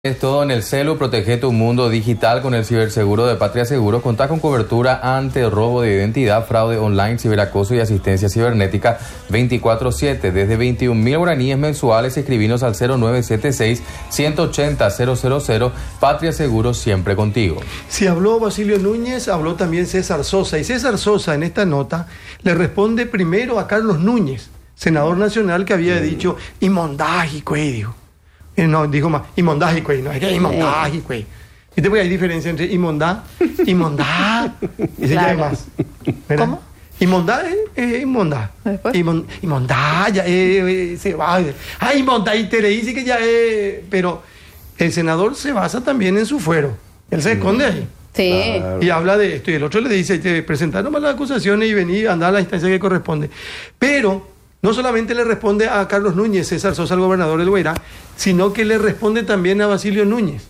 Es todo en el celu, protege tu mundo digital con el ciberseguro de Patria Seguros. Contá con cobertura ante robo de identidad, fraude online, ciberacoso y asistencia cibernética 24/7. Desde 21.000 guaraníes mensuales, escribinos al 0976-180-000. Patria Seguros, siempre contigo. Si habló Basilio Núñez, habló también César Sosa. Y César Sosa en esta nota le responde primero a Carlos Núñez, senador nacional, que había dicho inmondágico, dijo. No, dijo más, inmondágico, no, es que inmondágico. ¿Viste? Porque hay diferencia entre inmondá, y se llama más. ¿Verdad? ¿Cómo? Inmondá es inmondá. Inmondá ya se va. Inmondá y te le dice que ya es. Pero el senador se basa también en su fuero. Él se esconde ahí. Sí. Y habla de esto. Y el otro le dice, te presentar nomás las acusaciones y venir a andar a la instancia que corresponde. Pero no solamente le responde a Carlos Núñez, César Sosa, el gobernador del Guairá, sino que le responde también a Basilio Núñez.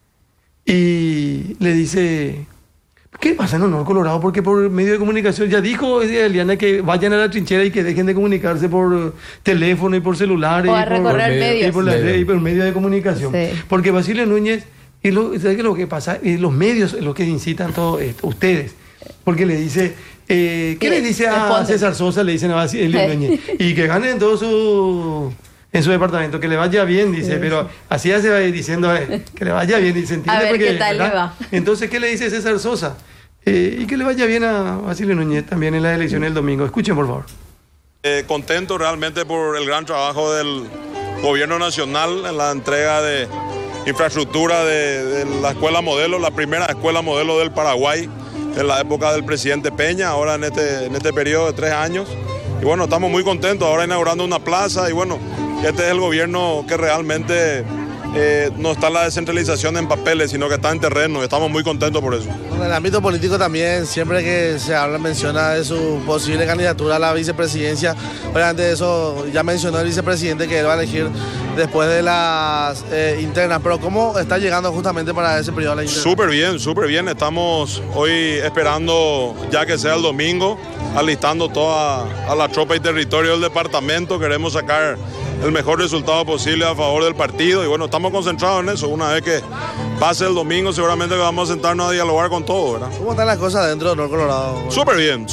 Y le dice, ¿qué pasa en Honor Colorado? Porque por medio de comunicación, ya dijo Eliana que vayan a la trinchera y que dejen de comunicarse por teléfono y por celular. O a recorrer medios. Y por la red y por medio de comunicación. Sí. Porque Basilio Núñez, ¿sabes qué es lo que pasa? Los medios es lo que incitan todo esto, ustedes. Porque le dice... ¿qué le dice a César Sosa? Le dicen a Basilio Núñez. Y que ganen todo en su departamento, que le vaya bien, dice, pero así ya se va diciendo que le vaya bien, y se entiende. A ver porque, qué tal le va. Entonces, ¿qué le dice César Sosa? Y que le vaya bien a Basilio Núñez también en las elecciones del domingo. Escuchen, por favor. Contento realmente por el gran trabajo del gobierno nacional en la entrega de infraestructura de la escuela modelo, la primera escuela modelo del Paraguay, en la época del presidente Peña, ahora en este periodo de 3 años. Y bueno, estamos muy contentos, ahora inaugurando una plaza, y bueno, este es el gobierno que realmente no está en la descentralización en papeles, sino que está en terreno, y estamos muy contentos por eso. En el ámbito político también, siempre que se habla, menciona de su posible candidatura a la vicepresidencia. Obviamente eso ya mencionó el vicepresidente que él va a elegir después de las internas, pero ¿cómo está llegando justamente para ese periodo la interna? Súper bien, estamos hoy esperando ya que sea el domingo, alistando toda a la tropa y territorio del departamento. Queremos sacar el mejor resultado posible a favor del partido, y bueno, estamos concentrados en eso. Una vez que pase el domingo, seguramente vamos a sentarnos a dialogar con todo, ¿verdad? ¿Cómo están las cosas dentro de Honor Colorado? Súper bien.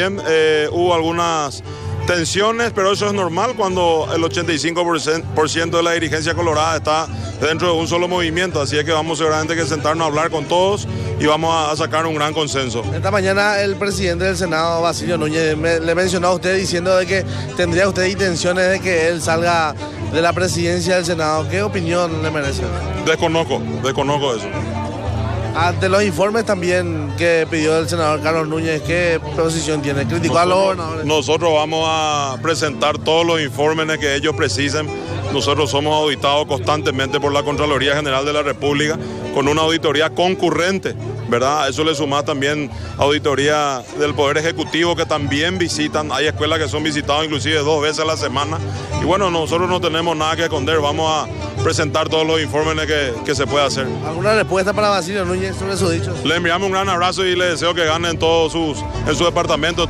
Hubo algunas tensiones, pero eso es normal cuando el 85% de la dirigencia colorada está dentro de un solo movimiento, así es que vamos seguramente que sentarnos a hablar con todos y vamos a sacar un gran consenso. Esta mañana el presidente del Senado, Basilio Núñez, le mencionó a usted diciendo de que tendría usted intenciones de que él salga de la presidencia del Senado. ¿Qué opinión le merece? Desconozco eso. Ante los informes también que pidió el senador Carlos Núñez, ¿qué posición tiene? ¿Criticó a los gobernadores? Nosotros vamos a presentar todos los informes que ellos precisen. Nosotros somos auditados constantemente por la Contraloría General de la República con una auditoría concurrente, ¿verdad? A eso le suma también auditoría del Poder Ejecutivo que también visitan. Hay escuelas que son visitadas inclusive 2 veces a la semana. Y bueno, nosotros no tenemos nada que esconder. Vamos a presentar todos los informes que se puede hacer. ¿Alguna respuesta para Basilio Núñez sobre sus dichos? Le enviamos un gran abrazo y le deseo que ganen todos en su departamento.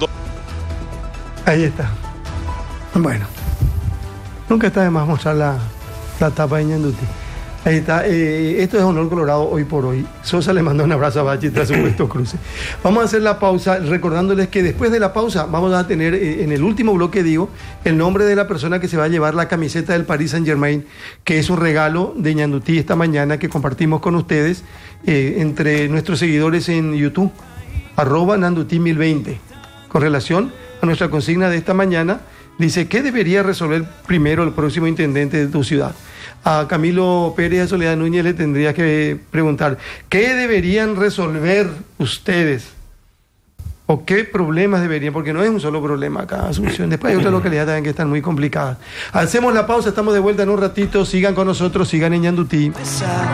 Ahí está. Bueno, nunca está de más mostrar la tapa de Ñanduti. Ahí está. Esto es Honor Colorado hoy por hoy. Sosa le mandó un abrazo a Bachi tras su puesto cruce. Vamos a hacer la pausa, recordándoles que después de la pausa vamos a tener, en el último bloque digo, el nombre de la persona que se va a llevar la camiseta del Paris Saint-Germain, que es un regalo de Ñandutí esta mañana que compartimos con ustedes entre nuestros seguidores en YouTube, @Nandutí1020. Con relación a nuestra consigna de esta mañana, dice, ¿qué debería resolver primero el próximo intendente de tu ciudad? A Camilo Pérez y a Soledad Núñez le tendría que preguntar, ¿qué deberían resolver ustedes? ¿O qué problemas deberían? Porque no es un solo problema cada Asunción. Después hay otras localidades también que están muy complicadas. Hacemos la pausa, estamos de vuelta en un ratito. Sigan con nosotros, sigan en Ñandutí. Que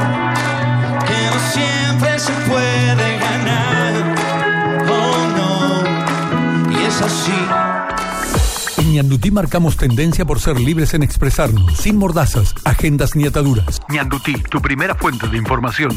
no siempre se puede ganar. Oh no, y es así. En Ñandutí marcamos tendencia por ser libres en expresarnos, sin mordazas, agendas ni ataduras. Ñandutí, tu primera fuente de información.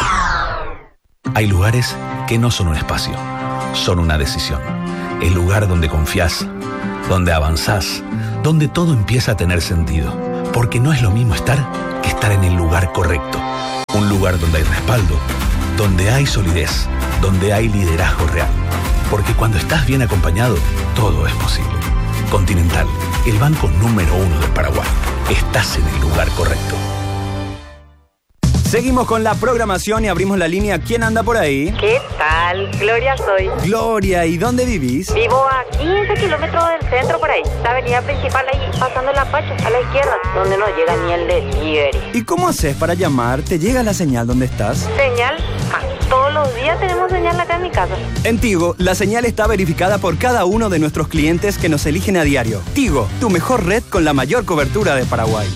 Hay lugares que no son un espacio, son una decisión. El lugar donde confías, donde avanzás, donde todo empieza a tener sentido. Porque no es lo mismo estar que estar en el lugar correcto. Un lugar donde hay respaldo, donde hay solidez, donde hay liderazgo real. Porque cuando estás bien acompañado, todo es posible. Continental, el banco número 1 del Paraguay. Estás en el lugar correcto. Seguimos con la programación y abrimos la línea. ¿Quién anda por ahí? ¿Qué tal? Gloria soy. Gloria, ¿y dónde vivís? Vivo a 15 kilómetros del centro por ahí. La avenida principal ahí, pasando la Pacha, a la izquierda, donde no llega ni el delivery. ¿Y cómo haces para llamar? ¿Te llega la señal donde estás? ¿Señal? Todos los días tenemos señal acá en mi casa. En Tigo, la señal está verificada por cada uno de nuestros clientes que nos eligen a diario. Tigo, tu mejor red con la mayor cobertura de Paraguay.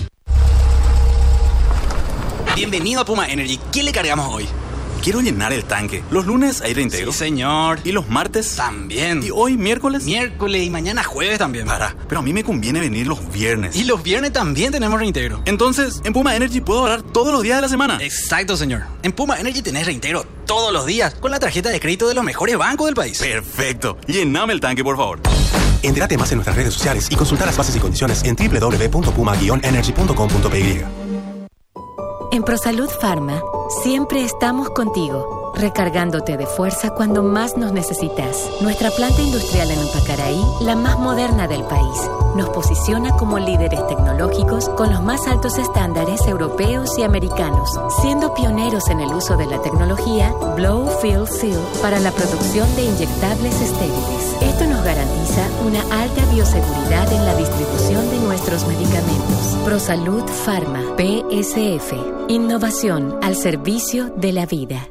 Bienvenido a Puma Energy. ¿Qué le cargamos hoy? Quiero llenar el tanque. Los lunes aire íntegro. Sí, señor. ¿Y los martes? También. ¿Y hoy miércoles? Miércoles y mañana jueves también. Pero a mí me conviene venir los viernes. Y los viernes también tenemos reintegro. Entonces, en Puma Energy puedo ahorrar todos los días de la semana. Exacto, señor. En Puma Energy tenés reintegro todos los días con la tarjeta de crédito de los mejores bancos del país. Perfecto. Llename el tanque, por favor. Entérate más en nuestras redes sociales y consulta las bases y condiciones en www.puma-energy.com.py. En ProSalud Pharma, siempre estamos contigo, recargándote de fuerza cuando más nos necesitas. Nuestra planta industrial en Umpacaraí, la más moderna del país, nos posiciona como líderes tecnológicos con los más altos estándares europeos y americanos, siendo pioneros en el uso de la tecnología Blow Fill Seal para la producción de inyectables estériles. Esto nos garantiza una alta bioseguridad en la distribución de nuestros medicamentos. ProSalud Pharma, PSF. Innovación al servicio de la vida.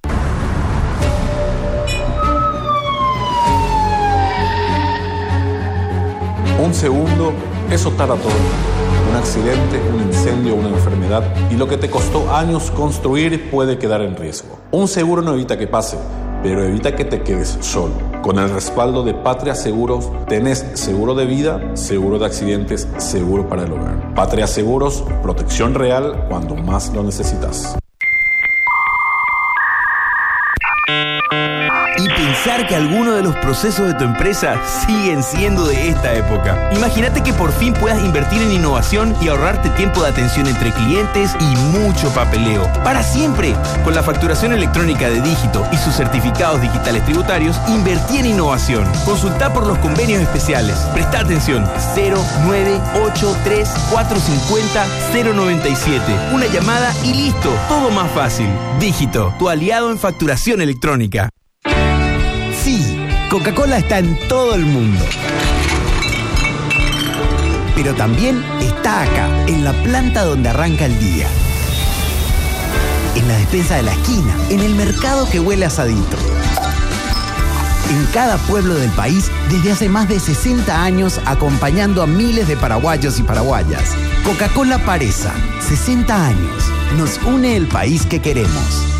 Un segundo, eso tarda todo. Un accidente, un incendio, una enfermedad. Y lo que te costó años construir puede quedar en riesgo. Un seguro no evita que pase, pero evita que te quedes solo. Con el respaldo de Patria Seguros, tenés seguro de vida, seguro de accidentes, seguro para el hogar. Patria Seguros, protección real cuando más lo necesitas. Y pensar que algunos de los procesos de tu empresa siguen siendo de esta época. Imagínate que por fin puedas invertir en innovación y ahorrarte tiempo de atención entre clientes y mucho papeleo. Para siempre. Con la facturación electrónica de Dígito y sus certificados digitales tributarios, invertí en innovación. Consultá por los convenios especiales. Presta atención. 0983-450-097. Una llamada y listo. Todo más fácil. Dígito, tu aliado en facturación electrónica. Sí, Coca-Cola está en todo el mundo. Pero también está acá, en la planta donde arranca el día. En la despensa de la esquina, en el mercado que huele a asadito. En cada pueblo del país, desde hace más de 60 años, acompañando a miles de paraguayos y paraguayas. Coca-Cola Paresa, 60 años. Nos une el país que queremos.